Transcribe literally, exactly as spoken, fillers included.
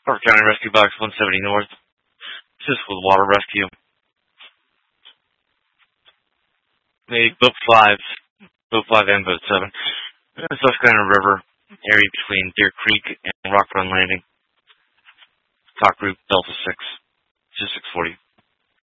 Park County Rescue Box one seventy North. Assist with water rescue. Maybe boat five, boat five and boat seven. Susquehanna River, area between Deer Creek and Rock Run Landing. Talk group Delta six, two six forty.